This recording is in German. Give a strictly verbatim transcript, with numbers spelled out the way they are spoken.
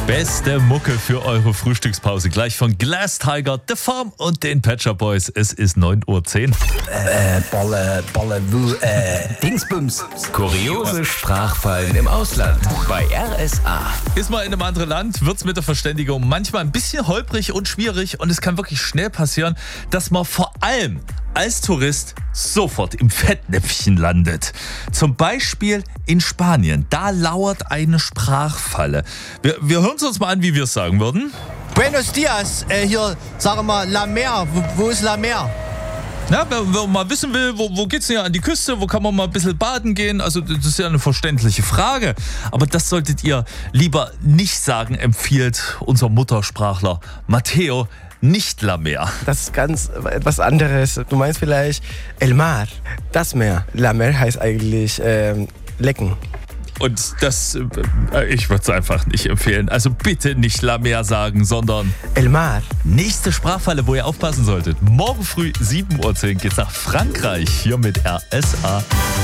Beste Mucke für eure Frühstückspause. Gleich von Glass Tiger, The Farm und den Pet Shop Boys. Es ist neun Uhr zehn. Äh, Balle, Balle, äh, Dingsbums. Kuriose Sprachfallen im Ausland bei R S A. Ist mal in einem anderen Land, wird's mit der Verständigung manchmal ein bisschen holprig und schwierig und es kann wirklich schnell passieren, dass man vor allem als Tourist sofort im Fettnäpfchen landet. Zum Beispiel in Spanien. Da lauert eine Sprachfalle. Wir, wir hören es uns mal an, wie wir es sagen würden. Buenos dias, äh, hier, sag mal, La Mer, wo, wo ist La Mer? Ja, wer, wer mal wissen will, wo, wo geht's denn ja an die Küste, wo kann man mal ein bisschen baden gehen, also das ist ja eine verständliche Frage. Aber das solltet ihr lieber nicht sagen, empfiehlt unser Muttersprachler Matteo. Nicht La Mer. Das ist ganz etwas anderes. Du meinst vielleicht El Mar, das Meer. La Mer heißt eigentlich ähm, lecken. Und das, äh, ich würde es einfach nicht empfehlen. Also bitte nicht La Mer sagen, sondern El Mar. Nächste Sprachfalle, wo ihr aufpassen solltet. Morgen früh sieben Uhr zehn geht's nach Frankreich hier mit R S A.